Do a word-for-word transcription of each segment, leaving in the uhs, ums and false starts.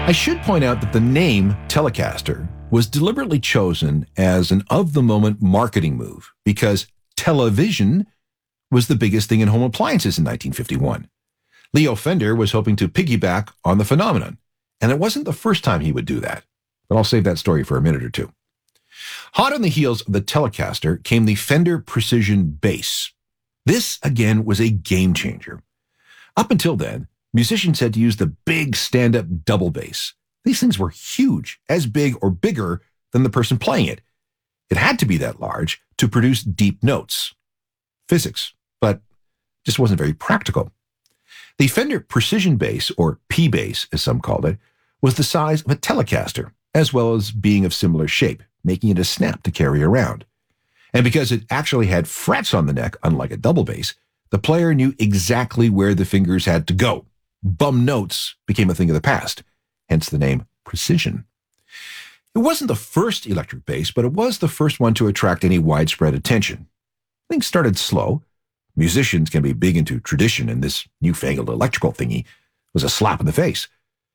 I should point out that the name Telecaster was deliberately chosen as an of-the-moment marketing move because television was the biggest thing in home appliances in nineteen fifty-one. Leo Fender was hoping to piggyback on the phenomenon, and it wasn't the first time he would do that. But I'll save that story for a minute or two. Hot on the heels of the Telecaster came the Fender Precision Bass. This, again, was a game changer. Up until then, musicians had to use the big stand-up double bass. These things were huge, as big or bigger than the person playing it. It had to be that large to produce deep notes. Physics, but just wasn't very practical. The Fender Precision Bass, or P-Bass as some called it, was the size of a Telecaster, as well as being of similar shape, making it a snap to carry around. And because it actually had frets on the neck, unlike a double bass, the player knew exactly where the fingers had to go. Bum notes became a thing of the past, hence the name Precision. It wasn't the first electric bass, but it was the first one to attract any widespread attention. Things started slow. Musicians can be big into tradition, and this newfangled electrical thingy was a slap in the face.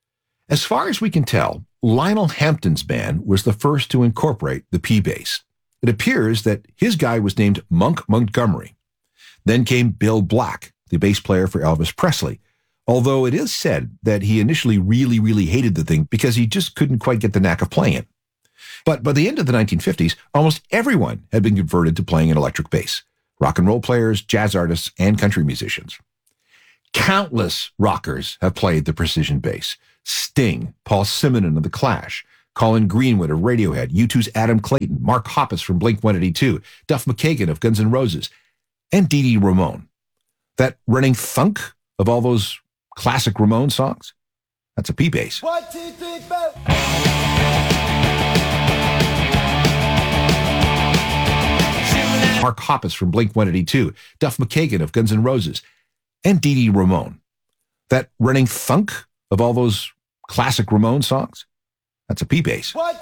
As far as we can tell, Lionel Hampton's band was the first to incorporate the P-Bass. It appears that his guy was named Monk Montgomery. Then came Bill Black, the bass player for Elvis Presley, although it is said that he initially really, really hated the thing because he just couldn't quite get the knack of playing it. But by the end of the nineteen fifties, almost everyone had been converted to playing an electric bass. Rock and roll players, jazz artists, and country musicians. Countless rockers have played the Precision Bass. Sting, Paul Simonon of The Clash, Colin Greenwood of Radiohead, U two's Adam Clayton, Mark Hoppus from Blink one eighty-two, Duff McKagan of Guns N' Roses, and Dee Dee Ramone. That running thunk of all those classic Ramone songs, that's a P-Bass. One, two, three, four. Mark Hoppus from Blink one eighty-two, Duff McKagan of Guns N' Roses, and Dee Dee Ramone. That running thunk of all those classic Ramone songs, that's a P-Bass.